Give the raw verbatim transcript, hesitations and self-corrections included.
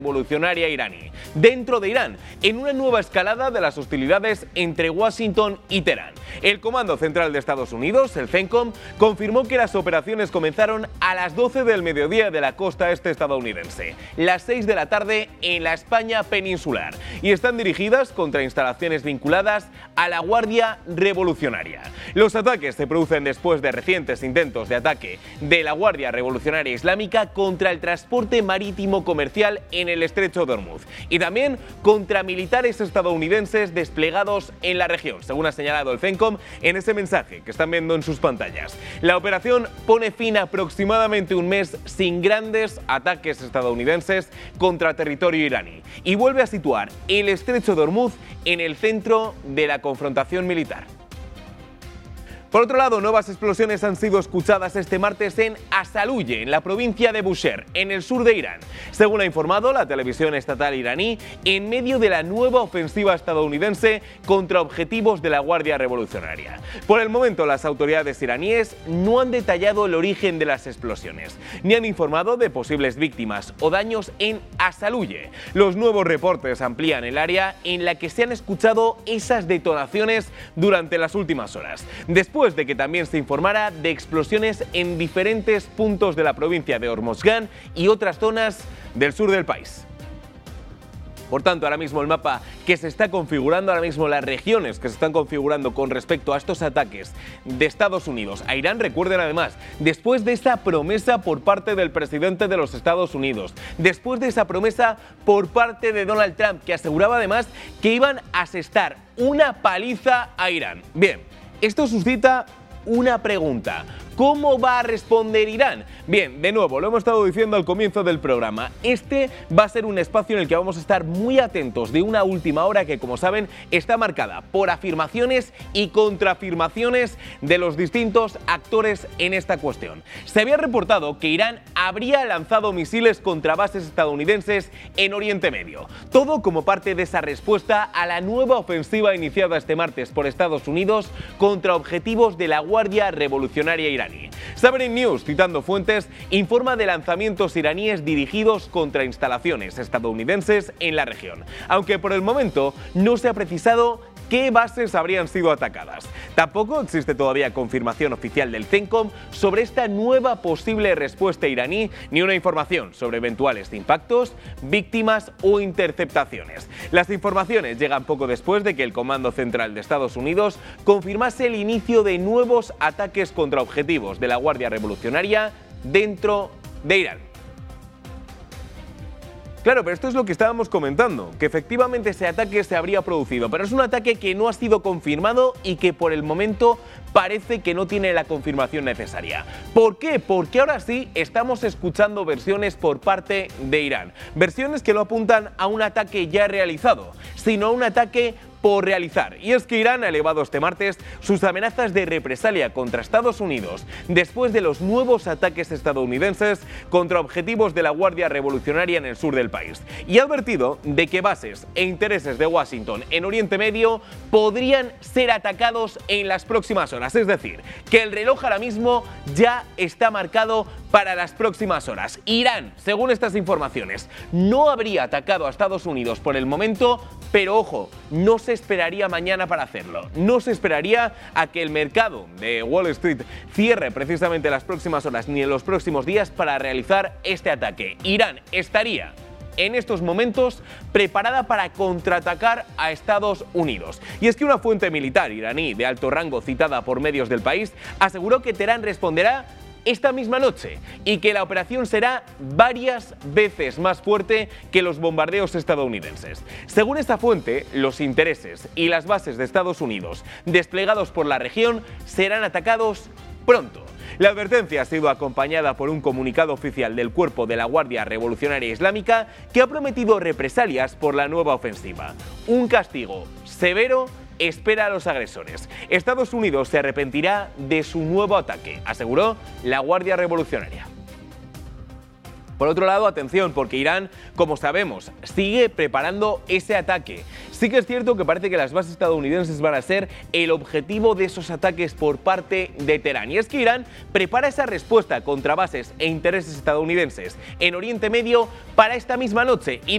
revolucionaria iraní, dentro de Irán, en una nueva escalada de las hostilidades entre Washington y Teherán. El Comando Central de Estados Unidos, el CENTCOM, confirmó que las operaciones comenzaron a las doce del mediodía de la costa este estadounidense, las seis de la tarde en la España peninsular, y están dirigidas contra instalaciones vinculadas a la Guardia Revolucionaria. Los ataques se producen después de recientes intentos de ataque de la Guardia Revolucionaria Islámica contra el transporte marítimo comercial en el estrecho de Hormuz y también contra militares estadounidenses desplegados en la región, según ha señalado el CENTCOM en ese mensaje que están viendo en sus pantallas. La operación pone fin a aproximadamente un mes sin grandes ataques estadounidenses contra territorio iraní y vuelve a situar el estrecho de Hormuz en el centro de la confrontación militar. Por otro lado, nuevas explosiones han sido escuchadas este martes en Asaluye, en la provincia de Bushehr, en el sur de Irán. Según ha informado la televisión estatal iraní, en medio de la nueva ofensiva estadounidense contra objetivos de la Guardia Revolucionaria. Por el momento, las autoridades iraníes no han detallado el origen de las explosiones, ni han informado de posibles víctimas o daños en Asaluye. Los nuevos reportes amplían el área en la que se han escuchado esas detonaciones durante las últimas horas. Después Después de que también se informara de explosiones en diferentes puntos de la provincia de Hormozgan y otras zonas del sur del país. Por tanto, ahora mismo el mapa que se está configurando, ahora mismo las regiones que se están configurando con respecto a estos ataques de Estados Unidos a Irán, recuerden además, después de esa promesa por parte del presidente de los Estados Unidos, después de esa promesa por parte de Donald Trump, que aseguraba además que iban a asestar una paliza a Irán. Bien, esto suscita una pregunta. ¿Cómo va a responder Irán? Bien, de nuevo, lo hemos estado diciendo al comienzo del programa. Este va a ser un espacio en el que vamos a estar muy atentos de una última hora que, como saben, está marcada por afirmaciones y contraafirmaciones de los distintos actores en esta cuestión. Se había reportado que Irán habría lanzado misiles contra bases estadounidenses en Oriente Medio. Todo como parte de esa respuesta a la nueva ofensiva iniciada este martes por Estados Unidos contra objetivos de la Guardia Revolucionaria iraní. Sabrin News, citando fuentes, informa de lanzamientos iraníes dirigidos contra instalaciones estadounidenses en la región, aunque por el momento no se ha precisado qué bases habrían sido atacadas. Tampoco existe todavía confirmación oficial del CENTCOM sobre esta nueva posible respuesta iraní, ni una información sobre eventuales impactos, víctimas o interceptaciones. Las informaciones llegan poco después de que el Comando Central de Estados Unidos confirmase el inicio de nuevos ataques contra objetivos de la Guardia Revolucionaria dentro de Irán. Claro, pero esto es lo que estábamos comentando, que efectivamente ese ataque se habría producido, pero es un ataque que no ha sido confirmado y que por el momento parece que no tiene la confirmación necesaria. ¿Por qué? Porque ahora sí estamos escuchando versiones por parte de Irán, versiones que no apuntan a un ataque ya realizado, sino a un ataque por realizar. Y es que Irán ha elevado este martes sus amenazas de represalia contra Estados Unidos después de los nuevos ataques estadounidenses contra objetivos de la Guardia Revolucionaria en el sur del país y ha advertido de que bases e intereses de Washington en Oriente Medio podrían ser atacados en las próximas horas. Es decir, que el reloj ahora mismo ya está marcado para las próximas horas. Irán, según estas informaciones, no habría atacado a Estados Unidos por el momento, pero ojo, no se esperaría mañana para hacerlo. No se esperaría a que el mercado de Wall Street cierre precisamente las próximas horas ni en los próximos días para realizar este ataque. Irán estaría en estos momentos preparada para contraatacar a Estados Unidos. Y es que una fuente militar iraní de alto rango citada por medios del país aseguró que Teherán responderá esta misma noche y que la operación será varias veces más fuerte que los bombardeos estadounidenses. Según esta fuente, los intereses y las bases de Estados Unidos desplegados por la región serán atacados pronto. La advertencia ha sido acompañada por un comunicado oficial del Cuerpo de la Guardia Revolucionaria Islámica que ha prometido represalias por la nueva ofensiva. Un castigo severo espera a los agresores. Estados Unidos se arrepentirá de su nuevo ataque, aseguró la Guardia Revolucionaria. Por otro lado, atención, porque Irán, como sabemos, sigue preparando ese ataque. Sí que es cierto que parece que las bases estadounidenses van a ser el objetivo de esos ataques por parte de Teherán. Y es que Irán prepara esa respuesta contra bases e intereses estadounidenses en Oriente Medio para esta misma noche. Y